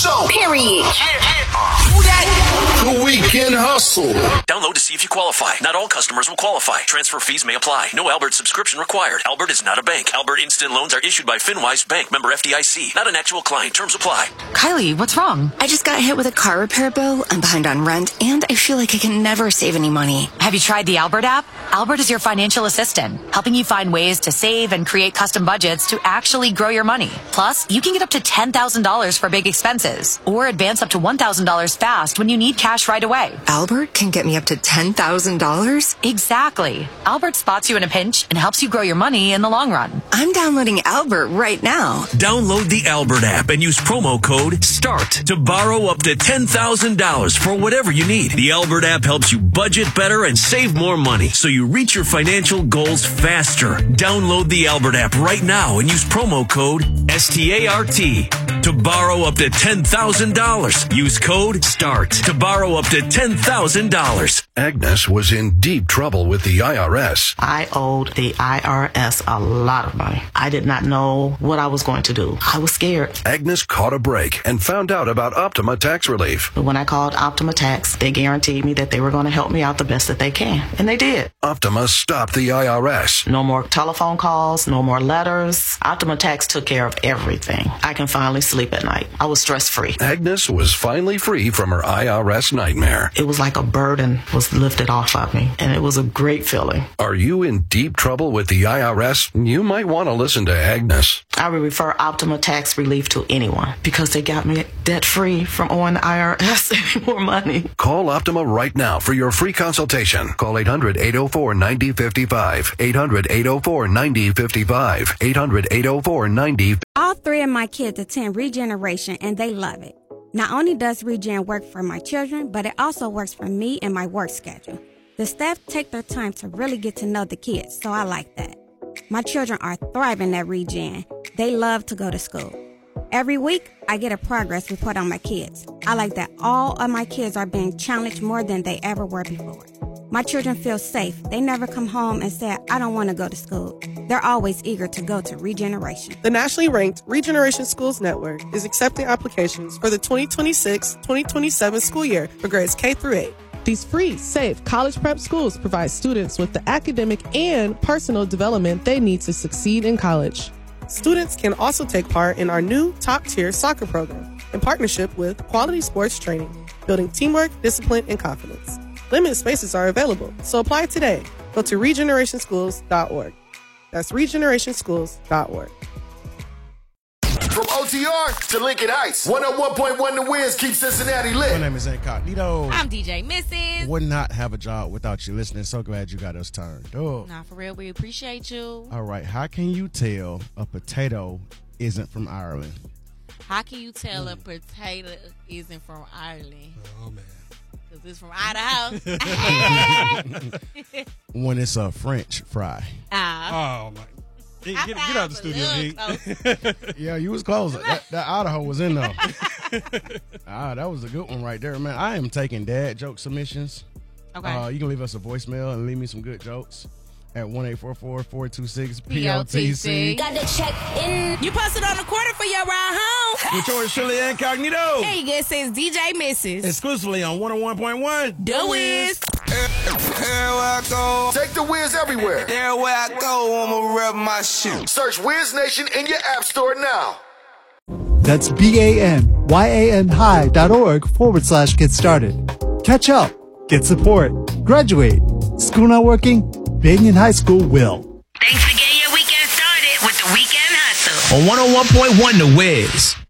So, period. The Weekend Hustle. Download to see if you qualify. Not all customers will qualify. Transfer fees may apply. No Albert subscription required. Albert is not a bank. Albert Instant Loans are issued by FinWise Bank, member FDIC. Not an actual client. Terms apply. Kylie, what's wrong? I just got hit with a car repair bill. I'm behind on rent, and I feel like I can never save any money. Have you tried the Albert app? Albert is your financial assistant, helping you find ways to save and create custom budgets to actually grow your money. Plus, you can get up to $10,000 for big expenses, or advance up to $1,000 fast when you need cash right away. Albert can get me up to $10,000? Exactly. Albert spots you in a pinch and helps you grow your money in the long run. I'm downloading Albert right now. Download the Albert app and use promo code START to borrow up to $10,000 for whatever you need. The Albert app helps you budget better and save more money so you reach your financial goals faster. Download the Albert app right now and use promo code START to borrow up to $10,000. Use code START to borrow up to $10,000. Agnes was in deep trouble with the IRS. I owed the IRS a lot of money. I did not know what I was going to do. I was scared. Agnes caught a break and found out about Optima Tax Relief. But when I called Optima Tax, they guaranteed me that they were going to help me out the best that they can. And they did. Optima stopped the IRS. No more telephone calls, no more letters. Optima Tax took care of everything. I can finally sleep at night. I was stress-free. Agnes was finally free from her IRS nightmare. It was like a burden was lifted off of me, and it was a great feeling. Are you in deep trouble with the IRS? You might want to listen to Agnes. I would refer Optima Tax Relief to anyone because they got me debt-free from owing the IRS any more money. Call Optima right now for your free consultation. Call 800-804-9055. 800-804-9055. 800-804-9055. All three of my kids attend Regeneration, and they love it. Not only does Regen work for my children, but it also works for me and my work schedule. The staff take their time to really get to know the kids, so I like that. My children are thriving at Regen. They love to go to school. Every week, I get a progress report on my kids. I like that all of my kids are being challenged more than they ever were before. My children feel safe. They never come home and say, I don't want to go to school. They're always eager to go to Regeneration. The nationally ranked Regeneration Schools Network is accepting applications for the 2026-2027 school year for grades K through 8. These free, safe college prep schools provide students with the academic and personal development they need to succeed in college. Students can also take part in our new top-tier soccer program in partnership with Quality Sports Training, building teamwork, discipline, and confidence. Limited spaces are available, so apply today. Go to regenerationschools.org. That's regenerationschools.org. From OTR to Lincoln Heights, 101.1 The Wiz keeps Cincinnati lit. My name is Incognito. I'm DJ Mrs. Would not have a job without you listening. So glad you got us turned up. Nah, for real, we appreciate you. All right, how can you tell a potato isn't from Ireland? How can you tell a potato isn't from Ireland? Oh, man. Because it's from Idaho. When it's a French fry. Oh, my. Get out of the studio, E. Yeah, you was close. That Idaho was in there. That was a good one right there, man. I am taking dad joke submissions. Okay. You can leave us a voicemail and leave me some good jokes at 1-844-426-PLTC. Got to check in. You posted on the quarter for your ride home. With yours truly, Incognito. Hey, this is DJ Mrs. Exclusively on 101.1 The Wiz. Everywhere I go. Take The Wiz everywhere. Everywhere I go, I'ma rep my shit. Search Wiz Nation in your app store now. That's BANYANHigh.org/get started. Catch up, get support, graduate. School not working? Being in high school will. Thanks for getting your weekend started with the Weekend Hustle. On 101.1 The Wiz.